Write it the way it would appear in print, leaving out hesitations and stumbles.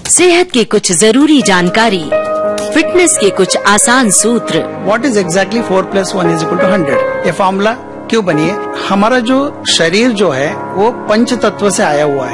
सेहत की कुछ जरूरी जानकारी, फिटनेस के कुछ आसान सूत्र। What is exactly 4+1=100? ये फॉर्मूला क्यों बनी है? हमारा जो शरीर जो है वो पंच तत्व से आया हुआ है।